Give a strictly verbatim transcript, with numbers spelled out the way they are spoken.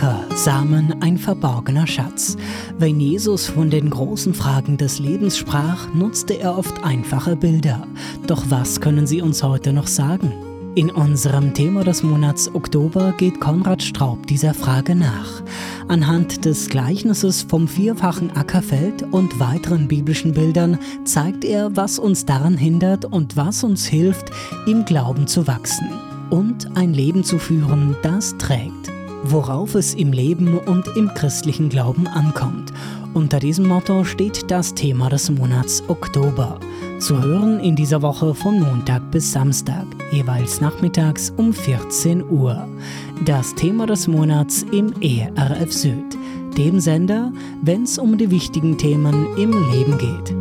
Samen ein verborgener Schatz. Wenn Jesus von den großen Fragen des Lebens sprach, nutzte er oft einfache Bilder. Doch was können sie uns heute noch sagen? In unserem Thema des Monats Oktober geht Konrad Straub dieser Frage nach. Anhand des Gleichnisses vom vierfachen Ackerfeld und weiteren biblischen Bildern zeigt er, was uns daran hindert und was uns hilft, im Glauben zu wachsen und ein Leben zu führen, das trägt. Worauf es im Leben und im christlichen Glauben ankommt. Unter diesem Motto steht das Thema des Monats Oktober. Zu hören in dieser Woche von Montag bis Samstag, jeweils nachmittags um vierzehn Uhr. Das Thema des Monats im E R F Süd, dem Sender, wenn es um die wichtigen Themen im Leben geht.